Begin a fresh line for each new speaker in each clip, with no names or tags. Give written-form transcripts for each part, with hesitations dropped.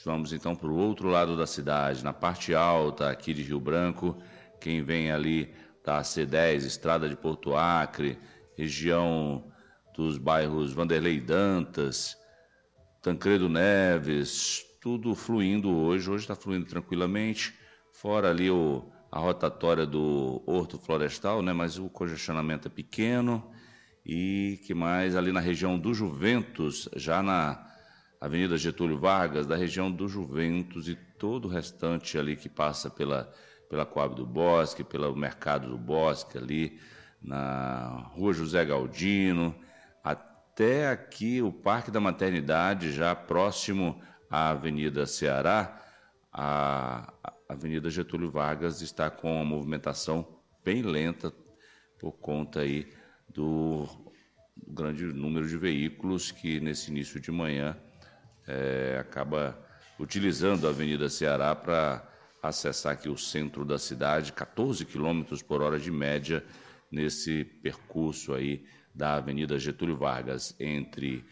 vamos então para o outro lado da cidade, na parte alta aqui de Rio Branco. Quem vem ali da C10, Estrada de Porto Acre, região dos bairros Vanderlei Dantas, Tancredo Neves, tudo fluindo hoje está fluindo tranquilamente, fora ali a rotatória do Horto Florestal, né? Mas o congestionamento é pequeno. E que mais? Ali na região do Juventus, já na Avenida Getúlio Vargas, da região do Juventus e todo o restante ali que passa pela Coab do Bosque, pelo Mercado do Bosque ali, na Rua José Galdino, até aqui o Parque da Maternidade, já próximo à Avenida Ceará. A Avenida Getúlio Vargas está com uma movimentação bem lenta por conta aí do grande número de veículos que nesse início de manhã acaba utilizando a Avenida Ceará para acessar aqui o centro da cidade, 14 km por hora de média nesse percurso aí da Avenida Getúlio Vargas, entre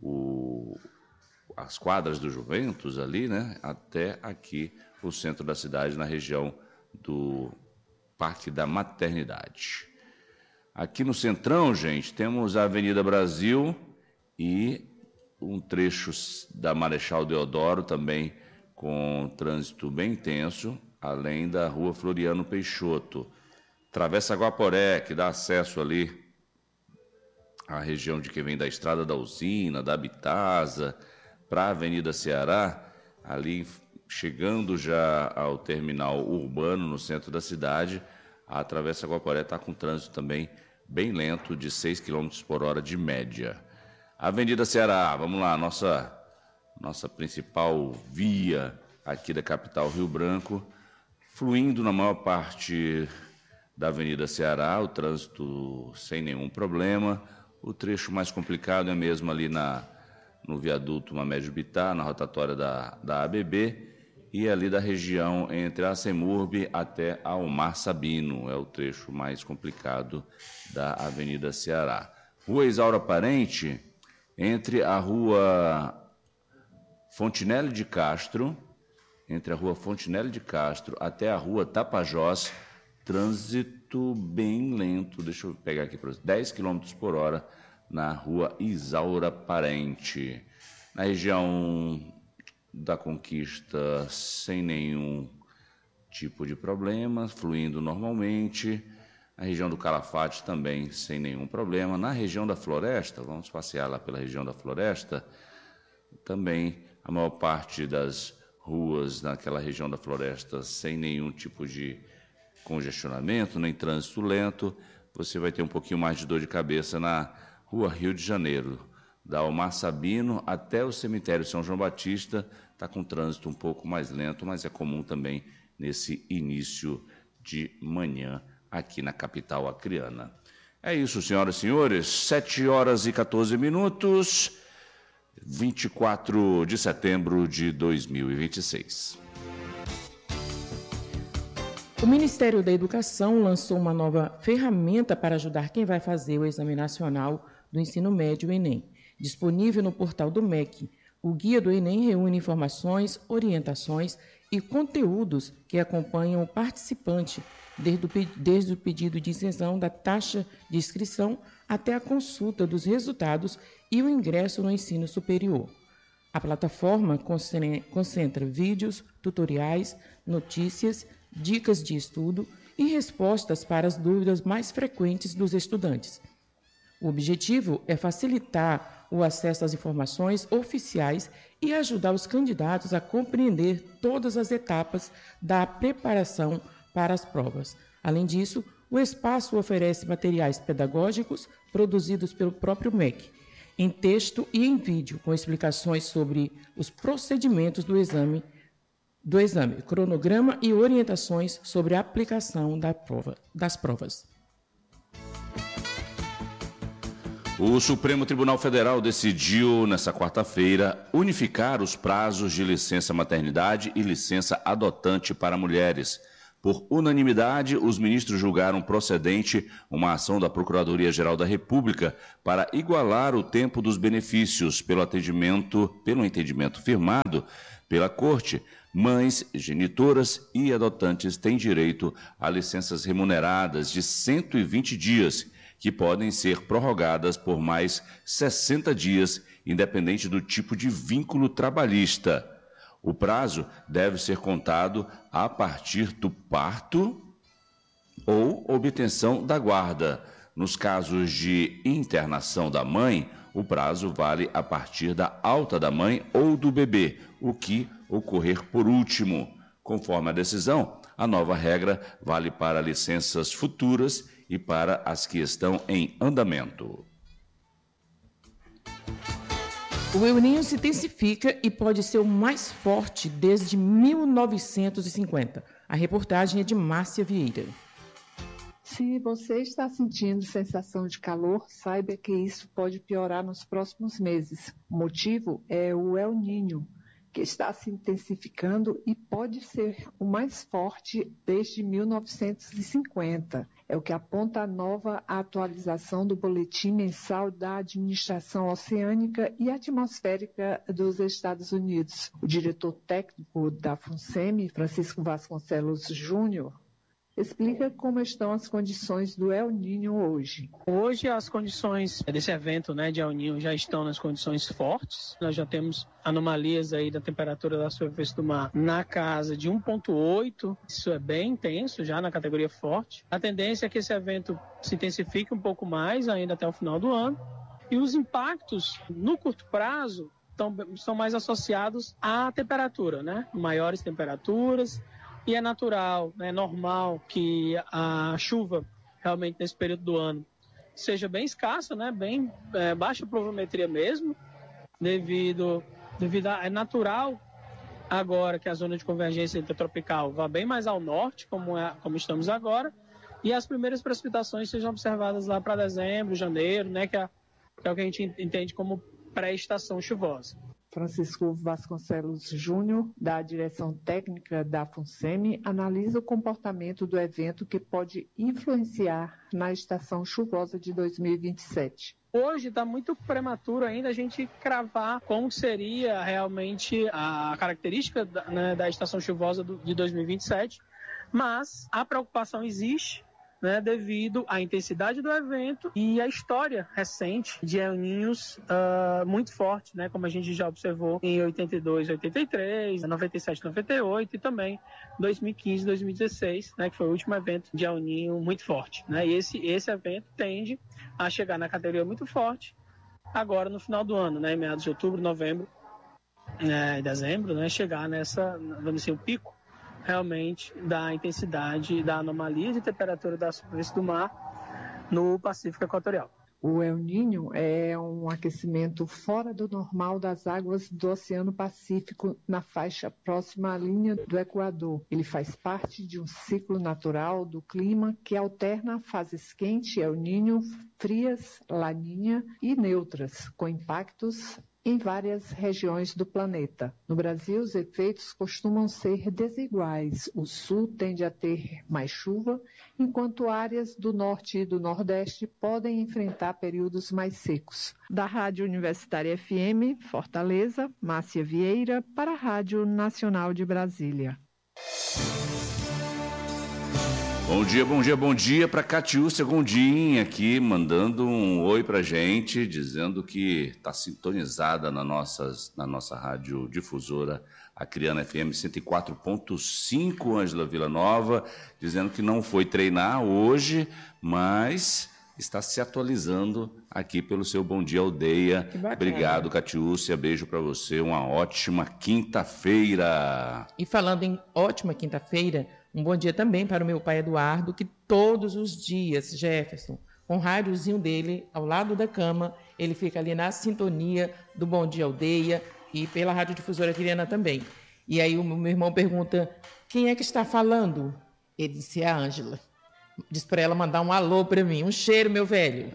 as quadras do Juventus ali, né, até aqui o centro da cidade, na região do Parque da Maternidade. Aqui no Centrão, gente, temos a Avenida Brasil e um trecho da Marechal Deodoro também com trânsito bem intenso, além da Rua Floriano Peixoto. Travessa Guaporé, que dá acesso ali à região de quem vem da Estrada da Usina, da Bitasa, para a Avenida Ceará, ali chegando já ao terminal urbano no centro da cidade. A Travessa Guaporé está com trânsito também bem lento, de 6 km por hora de média. Avenida Ceará, vamos lá, nossa principal via aqui da capital Rio Branco, fluindo na maior parte da Avenida Ceará, o trânsito sem nenhum problema. O trecho mais complicado é mesmo ali no viaduto Mamédio Bittar, na rotatória da ABB, e ali da região entre a Semurb até a Omar Sabino, é o trecho mais complicado da Avenida Ceará. Rua Isaura Parente, entre a Rua Fontinelli de Castro, até a Rua Tapajós, trânsito bem lento, deixa eu pegar aqui para os 10 km por hora na Rua Isaura Parente. Na região da Conquista, sem nenhum tipo de problema, fluindo normalmente. Na região do Calafate também sem nenhum problema. Na região da Floresta, vamos passear lá pela região da Floresta, também a maior parte das ruas naquela região da Floresta sem nenhum tipo de congestionamento, nem trânsito lento. Você vai ter um pouquinho mais de dor de cabeça na Rua Rio de Janeiro, da Omar Sabino até o cemitério São João Batista, está com trânsito um pouco mais lento, mas é comum também nesse início de manhã aqui na capital acreana. É isso, senhoras e senhores, 7 horas e 14 minutos, 24 de setembro de 2026.
O Ministério da Educação lançou uma nova ferramenta para ajudar quem vai fazer o Exame Nacional do Ensino Médio, Enem. Disponível no portal do MEC, o Guia do Enem reúne informações, orientações e conteúdos que acompanham o participante, desde o pedido de isenção da taxa de inscrição até a consulta dos resultados e o ingresso no ensino superior. A plataforma concentra vídeos, tutoriais, notícias, dicas de estudo e respostas para as dúvidas mais frequentes dos estudantes. O objetivo é facilitar o acesso às informações oficiais e ajudar os candidatos a compreender todas as etapas da preparação para as provas. Além disso, o espaço oferece materiais pedagógicos produzidos pelo próprio MEC, em texto e em vídeo, com explicações sobre os procedimentos do exame, cronograma e orientações sobre a aplicação das provas.
O Supremo Tribunal Federal decidiu, nesta quarta-feira, unificar os prazos de licença maternidade e licença adotante para mulheres, Por unanimidade, os ministros julgaram procedente uma ação da Procuradoria-Geral da República para igualar o tempo dos benefícios pelo entendimento firmado pela Corte. Mães, genitoras e adotantes têm direito a licenças remuneradas de 120 dias, que podem ser prorrogadas por mais 60 dias, independente do tipo de vínculo trabalhista. O prazo deve ser contado a partir do parto ou obtenção da guarda. Nos casos de internação da mãe, o prazo vale a partir da alta da mãe ou do bebê, o que ocorrer por último. Conforme a decisão, a nova regra vale para licenças futuras e para as que estão em andamento.
O El Niño se intensifica e pode ser o mais forte desde 1950. A reportagem é de Márcia Vieira.
Se você está sentindo sensação de calor, saiba que isso pode piorar nos próximos meses. O motivo é o El Niño, que está se intensificando e pode ser o mais forte desde 1950. É o que aponta a nova atualização do Boletim Mensal da Administração Oceânica e Atmosférica dos Estados Unidos. O diretor técnico da FUNSEMI, Francisco Vasconcelos Júnior, explica como estão as condições do El Niño hoje.
Hoje as condições desse evento, de El Niño já estão nas condições fortes. Nós já temos anomalias aí da temperatura da superfície do mar na casa de 1,8. Isso é bem intenso, já na categoria forte. A tendência é que esse evento se intensifique um pouco mais ainda até o final do ano. E os impactos no curto prazo são mais associados à temperatura, Maiores temperaturas. E é natural, é normal que a chuva realmente nesse período do ano seja bem escassa, bem baixa pluviometria mesmo, devido a... É natural agora que a zona de convergência intertropical vá bem mais ao norte, como estamos agora, e as primeiras precipitações sejam observadas lá para dezembro, janeiro, que é o que a gente entende como pré-estação chuvosa.
Francisco Vasconcelos Júnior, da direção técnica da FUNSEMI, analisa o comportamento do evento que pode influenciar na estação chuvosa de 2027.
Hoje está muito prematuro ainda a gente cravar como seria realmente a característica da estação chuvosa de 2027, mas a preocupação existe, devido à intensidade do evento e à história recente de El Niños muito forte, como a gente já observou em 82, 83, 97, 98 e também 2015, 2016, que foi o último evento de El Niño muito forte. E esse evento tende a chegar na categoria muito forte agora no final do ano, em meados de outubro, novembro, dezembro, chegar nessa, vamos dizer, o pico realmente da intensidade da anomalia de temperatura da superfície do mar no Pacífico Equatorial.
O El Niño é um aquecimento fora do normal das águas do Oceano Pacífico na faixa próxima à linha do Equador. Ele faz parte de um ciclo natural do clima que alterna fases quente, El Niño, frias, Laninha e neutras, com impactos em várias regiões do planeta. No Brasil, os efeitos costumam ser desiguais. O sul tende a ter mais chuva, enquanto áreas do norte e do nordeste podem enfrentar períodos mais secos. Da Rádio Universitária FM, Fortaleza, Márcia Vieira, para a Rádio Nacional de Brasília.
Bom dia para Catiúcia Gondim aqui, mandando um oi pra gente, dizendo que está sintonizada na nossa rádio difusora, a Criana FM 104.5, Ângela Villanova, dizendo que não foi treinar hoje, mas está se atualizando aqui pelo seu Bom Dia Aldeia. Obrigado, Catiúcia, beijo para você, uma ótima quinta-feira.
E falando em ótima quinta-feira, um bom dia também para o meu pai Eduardo, que todos os dias, Jefferson, com o rádiozinho dele ao lado da cama, ele fica ali na sintonia do Bom Dia Aldeia e pela Rádio Difusora Criana também. E aí o meu irmão pergunta, quem é que está falando? Ele disse, é a Ângela. Diz para ela mandar um alô para mim, um cheiro, meu velho.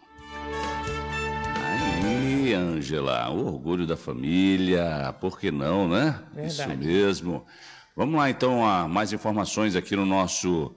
Aí, Ângela, o orgulho da família, por que não, né?
Verdade.
Isso mesmo. Vamos lá, então, a mais informações aqui no nosso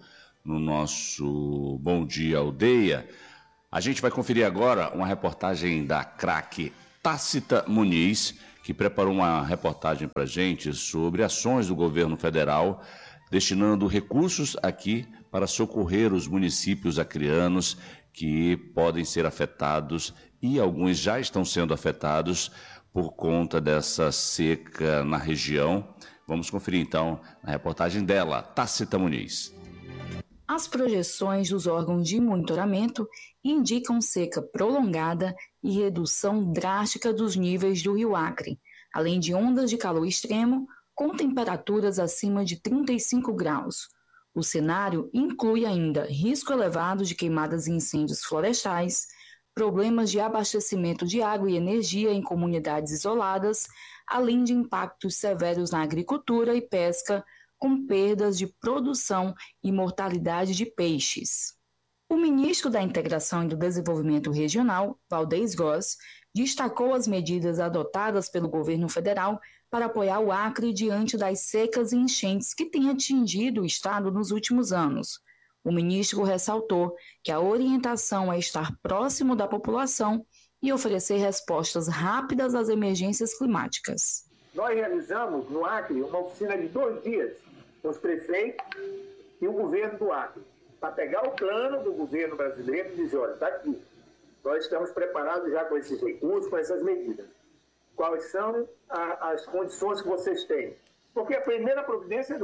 Bom Dia Aldeia. A gente vai conferir agora uma reportagem da craque Tácita Muniz, que preparou uma reportagem para a gente sobre ações do governo federal destinando recursos aqui para socorrer os municípios acreanos que podem ser afetados e alguns já estão sendo afetados por conta dessa seca na região. Vamos conferir então na reportagem dela, Tácita Muniz.
As projeções dos órgãos de monitoramento indicam seca prolongada e redução drástica dos níveis do Rio Acre, além de ondas de calor extremo com temperaturas acima de 35 graus. O cenário inclui ainda risco elevado de queimadas e incêndios florestais, problemas de abastecimento de água e energia em comunidades isoladas, além de impactos severos na agricultura e pesca, com perdas de produção e mortalidade de peixes. O ministro da Integração e do Desenvolvimento Regional, Valdez Góes, destacou as medidas adotadas pelo governo federal para apoiar o Acre diante das secas e enchentes que têm atingido o estado nos últimos anos. O ministro ressaltou que a orientação é estar próximo da população e oferecer respostas rápidas às emergências climáticas.
Nós realizamos no Acre uma oficina de 2 dias com os prefeitos e o governo do Acre, para pegar o plano do governo brasileiro e dizer, olha, está aqui, nós estamos preparados já com esses recursos, com essas medidas. Quais são as condições que vocês têm? Porque a primeira providência é do